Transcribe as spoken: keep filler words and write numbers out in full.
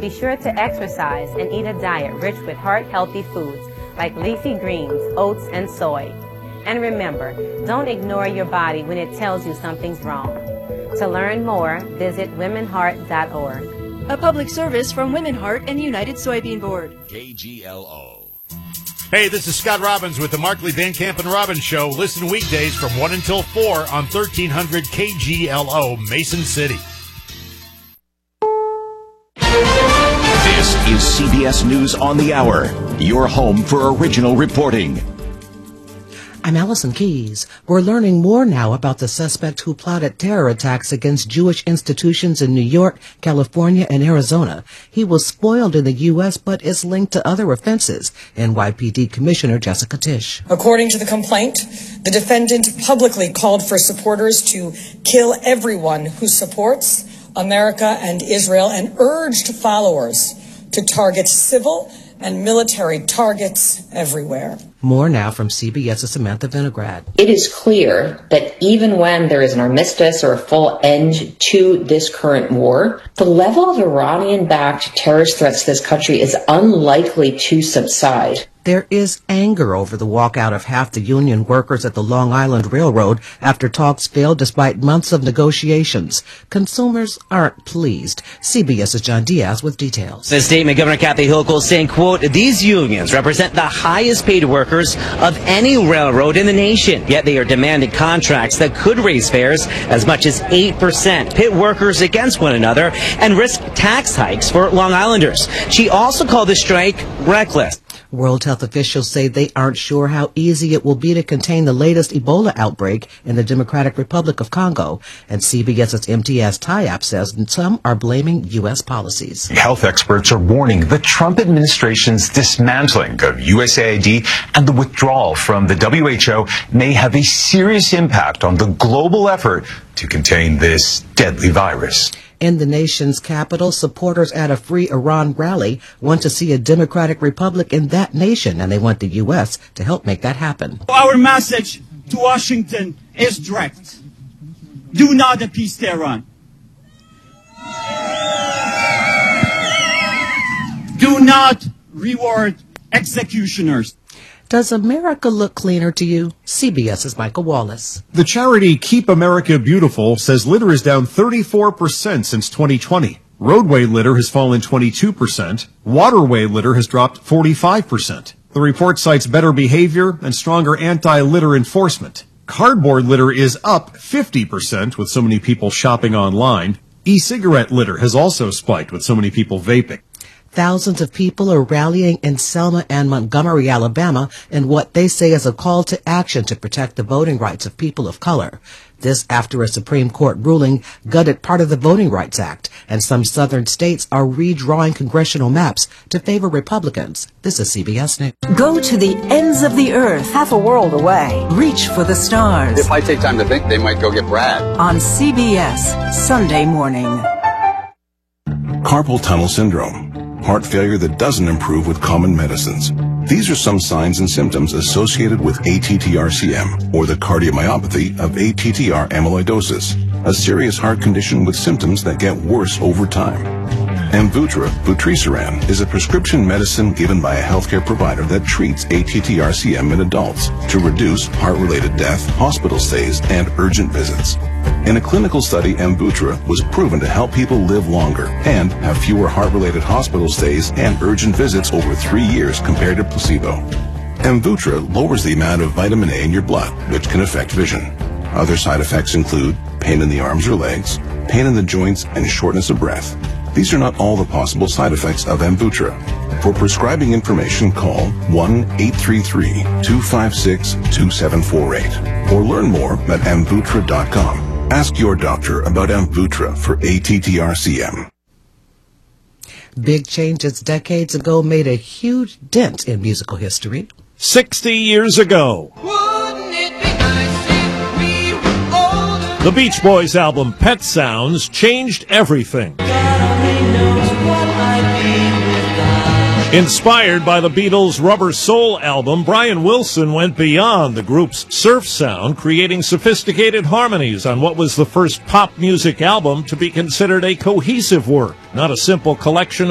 Be sure to exercise and eat a diet rich with heart-healthy foods like leafy greens, oats, and soy. And remember, don't ignore your body when it tells you something's wrong. To learn more, visit women heart dot org. A public service from Women Heart and United Soybean Board. K G L O. Hey, this is Scott Robbins with the Markley, Van Camp, and Robbins Show. Listen weekdays from one until four on thirteen hundred K G L O, Mason City. This is C B S News on the Hour, your home for original reporting. I'm Allison Keyes. We're learning more now about the suspect who plotted terror attacks against Jewish institutions in New York, California, and Arizona. He was spoiled in the U S but is linked to other offenses. N Y P D Commissioner Jessica Tisch. According to the complaint, the defendant publicly called for supporters to kill everyone who supports America and Israel and urged followers to target civil and military targets everywhere. More now from CBS's Samantha Vinograd. It is clear that even when there is an armistice or a full end to this current war, the level of Iranian-backed terrorist threats to this country is unlikely to subside. There is anger over the walkout of half the union workers at the Long Island Railroad after talks failed despite months of negotiations. Consumers aren't pleased. CBS's John Diaz with details. In a statement, Governor Kathy Hochul saying, quote, these unions represent the highest paid workers of any railroad in the nation. Yet they are demanding contracts that could raise fares as much as eight percent, pit workers against one another, and risk tax hikes for Long Islanders. She also called the strike reckless. World Health officials say they aren't sure how easy it will be to contain the latest Ebola outbreak in the Democratic Republic of Congo. And CBS's M T S Tayyap says some are blaming U S policies. Health experts are warning the Trump administration's dismantling of U S A I D and the withdrawal from the W H O may have a serious impact on the global effort to contain this deadly virus. In the nation's capital, supporters at a Free Iran rally want to see a democratic republic in that nation, and they want the U S to help make that happen. Our message to Washington is direct. Do not appease Tehran. Do not reward executioners. Does America look cleaner to you? CBS's Michael Wallace. The charity Keep America Beautiful says litter is down thirty-four percent since twenty twenty. Roadway litter has fallen twenty-two percent. Waterway litter has dropped forty-five percent. The report cites better behavior and stronger anti-litter enforcement. Cardboard litter is up fifty percent with so many people shopping online. E-cigarette litter has also spiked with so many people vaping. Thousands of people are rallying in Selma and Montgomery, Alabama, in what they say is a call to action to protect the voting rights of people of color. This after a Supreme Court ruling gutted part of the Voting Rights Act, and some southern states are redrawing congressional maps to favor Republicans. This is C B S News. Go to the ends of the earth, half a world away. Reach for the stars. If I take time to think, they might go get Brad. On C B S, Sunday morning. Carpal tunnel syndrome. Heart failure that doesn't improve with common medicines. These are some signs and symptoms associated with A T T R C M, or the cardiomyopathy of A T T R amyloidosis, a serious heart condition with symptoms that get worse over time. Amvuttra, vutrisiran, is a prescription medicine given by a healthcare provider that treats A T T R C M in adults to reduce heart-related death, hospital stays, and urgent visits. In a clinical study, Amvuttra was proven to help people live longer and have fewer heart-related hospital stays and urgent visits over three years compared to placebo. Amvuttra lowers the amount of vitamin A in your blood, which can affect vision. Other side effects include pain in the arms or legs, pain in the joints, and shortness of breath. These are not all the possible side effects of Amvuttra. For prescribing information, call one eight three three, two five six, two seven four eight or learn more at amvuttra dot com. Ask your doctor about Amvuttra for A T T R C M. Big changes decades ago made a huge dent in musical history. Sixty years ago, the Beach Boys album Pet Sounds changed everything. Inspired by the Beatles' Rubber Soul album, Brian Wilson went beyond the group's surf sound, creating sophisticated harmonies on what was the first pop music album to be considered a cohesive work, not a simple collection